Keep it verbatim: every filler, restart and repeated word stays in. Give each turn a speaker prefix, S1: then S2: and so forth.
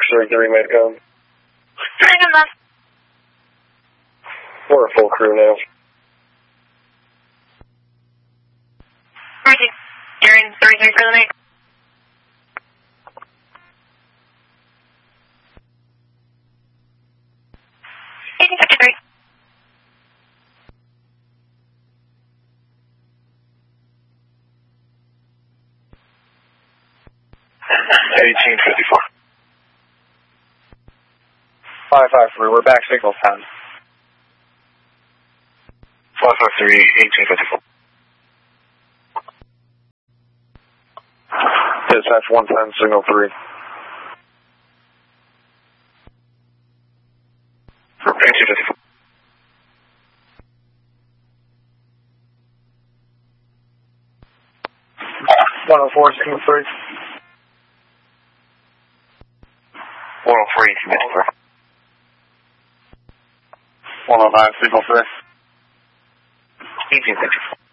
S1: three three, made come.
S2: Dragon left.
S1: We're a full crew now.
S2: Roger. You're in three three for the night. eighteen fifty-three.
S1: eighteen fifty-four.
S3: five five three, we're back signal time.
S1: five five three, eighteen fifty-four. Dispatch one ten, signal three. eighteen fifty-four.
S3: one oh four, signal three.
S1: one oh three, fifty-four.
S3: one oh nine, signal three.
S1: eighteen fifty-four.